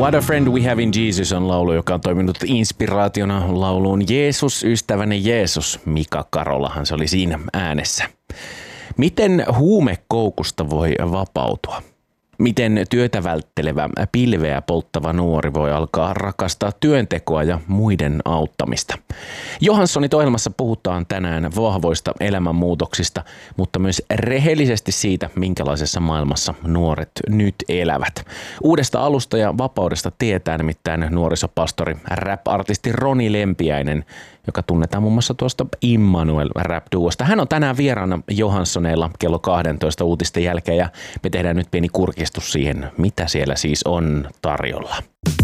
What a Friend We Have in Jesus on laulu, joka on toiminut inspiraationa lauluun Jeesus, ystäväni Jeesus. Mika Karolahan se oli siinä äänessä. Miten huumekoukusta voi vapautua? Miten työtä välttelevä, pilveä polttava nuori voi alkaa rakastaa työntekoa ja muiden auttamista? Johanssonit ohjelmassa puhutaan tänään vahvoista elämänmuutoksista, mutta myös rehellisesti siitä, minkälaisessa maailmassa nuoret nyt elävät. Uudesta alusta ja vapaudesta tietää nimittäin nuorisopastori, rap-artisti Roni Lempiäinen, joka tunnetaan muun muassa tuosta Immanuel rap-duosta. Hän on tänään vieraana Johanssoneilla kello 12 uutisten jälkeen ja me tehdään nyt pieni kurkistus siihen, mitä siellä siis on tarjolla.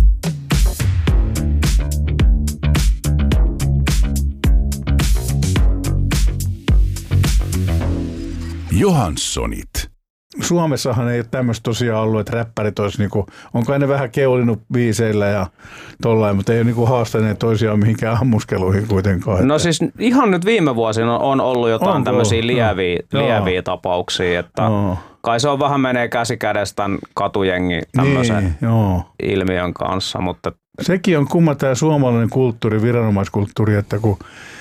Johanssonit. Suomessahan ei ole tämmöistä tosiaan ollut, että räppärit olisi niinku, onko ne vähän keulinut biiseillä ja tollain, mutta ei ole niinku haastaneet toisiaan mihinkään ammuskeluihin kuitenkaan. No siis ihan nyt viime vuosina on ollut jotain tämmöisiä lieviä tapauksia, että kai se on vähän menee käsi kädessä tämän katujengi tämmöisen ilmiön kanssa. Mutta sekin on kumma tämä suomalainen kulttuuri, viranomaiskulttuuri, että kun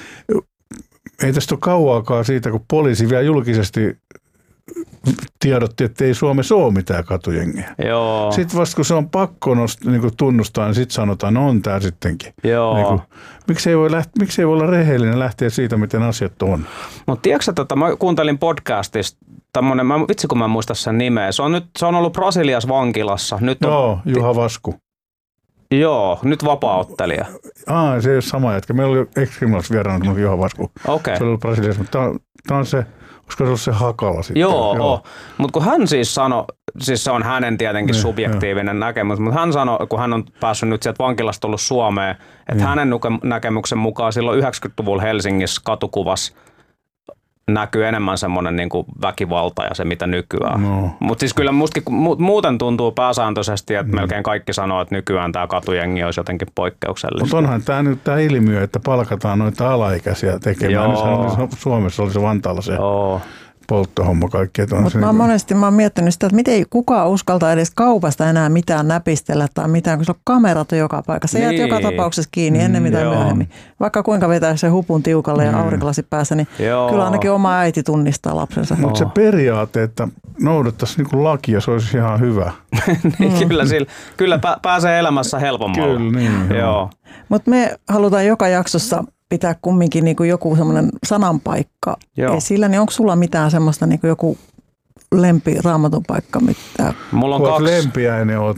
ei tästä ole kauaakaan siitä, kun poliisi vielä julkisesti tiedotti, että ei Suomessa ole mitään katujengiä. Joo. Sitten vasta kun se on pakko niin tunnustaa, niin sitten sanotaan, no on tämä sittenkin. Joo. Miksi ei voi olla rehellinen lähteä siitä, miten asiat on? Mutta tiedätkö, mä kuuntelin podcastista tämmönen, vitsi kun mä en muista sen nimeä, se on ollut Brasiliassa vankilassa. Nyt on, Juha Vasku. Joo, nyt vapaa-ottelija. Se ei ole sama jätkä. Meillä oli ex-kriminaalis vieraana Juha Vasku. Okay. Se oli ollut Brasiliassa, mutta tämä on se, olisiko se ollut se Hakala sitten? Joo. Mutta kun hän siis sanoi, siis se on hänen tietenkin subjektiivinen näkemys, mutta hän sanoi, kun hän on päässyt nyt sieltä vankilasta tullut Suomeen, että hänen näkemyksen mukaan silloin 90-luvulla Helsingissä katukuvassa näkyy enemmän semmoinen niin kuin väkivalta ja se mitä nykyään. No. Mutta siis kyllä muuten tuntuu pääsääntöisesti, että melkein kaikki sanoo, että nykyään tämä katujengi olisi jotenkin poikkeuksellista. Mutta onhan tämä nyt tämä ilmiö, että palkataan noita alaikäisiä tekemään. Suomessa oli se Vantaalla se polttohomma kaikkea. Mutta mä oon miettinyt sitä, että miten kukaan uskaltaa edes kaupasta enää mitään näpistellä tai mitään, kun se on kamerat joka paikassa. Se jäät joka tapauksessa kiinni ennen mitä myöhemmin. Vaikka kuinka vetää se hupun tiukalle ja aurinkolasit päässä, niin kyllä ainakin oma äiti tunnistaa lapsensa. Mutta se periaate, että noudattaisi niinku lakia, se olisi ihan hyvä. Niin, kyllä pääsee elämässä helpommalla. Kyllä, niin. Joo. Mutta me halutaan joka jaksossa pitää kumminkin niin kuin joku semmoinen sananpaikka esillä, niin onko sulla mitään semmoista niin kuin joku raamatun paikka? Mulla on kaksi. Lempiäinen oot.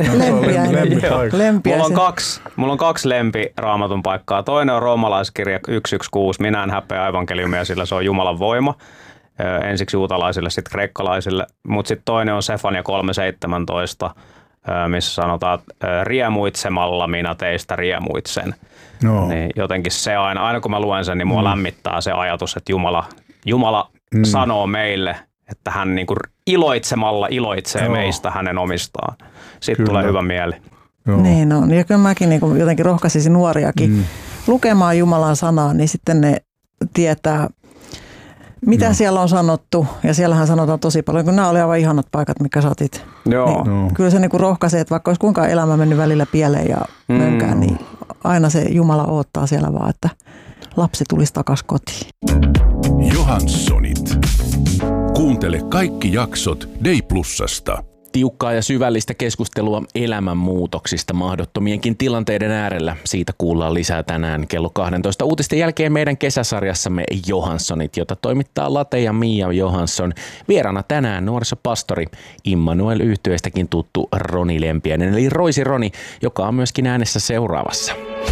Mulla on kaksi raamatun paikkaa. Toinen on roomalaiskirja 1:16. Minä en häpeä evankeliumia, sillä se on Jumalan voima. Ensiksi juutalaisille, sitten kreikkalaisille. Mutta sitten toinen on Sefania 3:17, missä sanotaan, että riemuitsemalla minä teistä riemuitsen. No. Niin jotenkin se aina kun mä luen sen, niin mua lämmittää se ajatus, että Jumala sanoo meille, että hän niinku iloitsemalla iloitsee meistä hänen omistaan. Sitten tulee hyvä mieli. Joo. Niin on. Ja kyllä mäkin niinku jotenkin rohkaisisin nuoriakin lukemaan Jumalan sanaa, niin sitten ne tietää, mitä siellä on sanottu. Ja siellähän sanotaan tosi paljon, kun nämä oli aivan ihanat paikat, mikä saatit. Niin kyllä se niinku rohkaisee, että vaikka olisi kuinka elämä mennyt välillä pieleen ja mönkään, niin aina se Jumala odottaa siellä vaan, että lapsi tulisi takaisin kotiin. Johanssonit. Kuuntele kaikki jaksot Day+:sta. Tiukkaa ja syvällistä keskustelua elämänmuutoksista mahdottomienkin tilanteiden äärellä. Siitä kuullaan lisää tänään kello 12 uutisten jälkeen meidän kesäsarjassamme Johanssonit, jota toimittaa Late ja Mia Johansson. Vieraana tänään nuorisopastori Immanuel -yhtyeestäkin tuttu Roni Lempiäinen, eli Roisi Roni, joka on myöskin äänessä seuraavassa.